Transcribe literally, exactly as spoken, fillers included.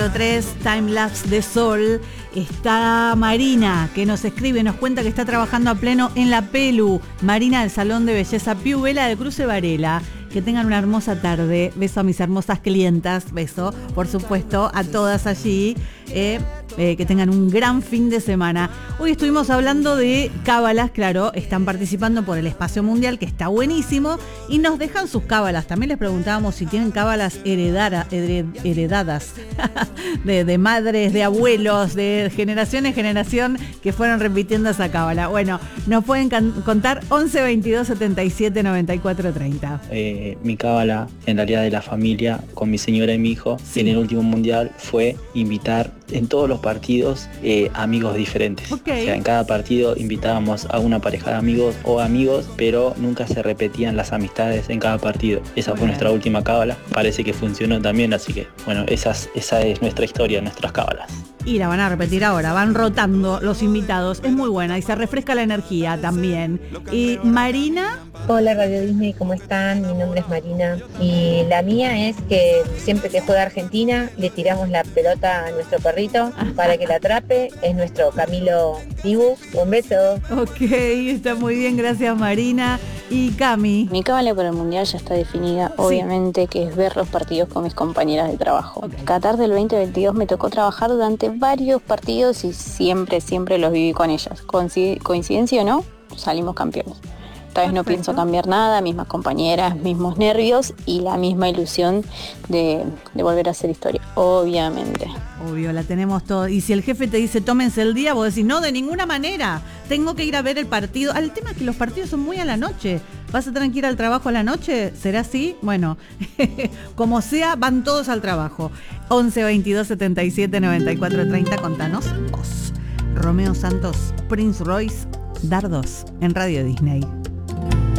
tres, Time Lapse de Sol. Está Marina, que nos escribe, nos cuenta que está trabajando a pleno en la Pelu. Marina del Salón de Belleza Piu Vela de Cruce Varela. Que tengan una hermosa tarde. Beso a mis hermosas clientas. Beso, por supuesto, a todas allí. Eh, eh, que tengan un gran fin de semana. Hoy estuvimos hablando de cábalas, claro, están participando por el Espacio Mundial, que está buenísimo, y nos dejan sus cábalas. También les preguntábamos si tienen cábalas heredara, hered, heredadas de, de madres, de abuelos, de generación en generación, que fueron repitiendo esa cábala. Bueno, nos pueden can- contar once veintidós setenta y siete noventa y cuatro treinta. Eh, mi cábala, en realidad de la familia, con mi señora y mi hijo, sí, en el último mundial, fue invitar en todos los partidos eh, amigos diferentes. Okay. O sea, en cada partido invitábamos a una pareja de amigos o amigos, pero nunca se repetían las amistades en cada partido. Esa fue nuestra última cábala. Parece que funcionó también, así que bueno, esas, esa es nuestra historia, nuestras cábalas. Y la van a repetir ahora, van rotando los invitados, es muy buena y se refresca la energía también. Y Marina. Hola Radio Disney, ¿cómo están? Mi nombre es Marina y la mía es que siempre que juega Argentina le tiramos la pelota a nuestro perrito para que la atrape, es nuestro Camilo Dibu. Un beso. Ok, está muy bien, gracias Marina. Y Cami. Mi cábala para el Mundial ya está definida, obviamente, sí, que es ver los partidos con mis compañeras de trabajo. Okay. Qatar del veinte veintidós me tocó trabajar durante varios partidos y siempre, siempre los viví con ellas. Coincidencia o no, salimos campeones. Esta vez no pienso cambiar nada, mismas compañeras, mismos nervios y la misma ilusión de, de volver a hacer historia, obviamente. Obvio, la tenemos todo. Y si el jefe te dice tómense el día, vos decís, no, de ninguna manera, tengo que ir a ver el partido. El tema es que los partidos son muy a la noche. ¿Vas a tener que ir al trabajo a la noche? ¿Será así? Bueno, como sea, van todos al trabajo. once veintidós setenta y siete noventa y cuatro treinta, contanos vos. Romeo Santos, Prince Royce, Dardos, en Radio Disney.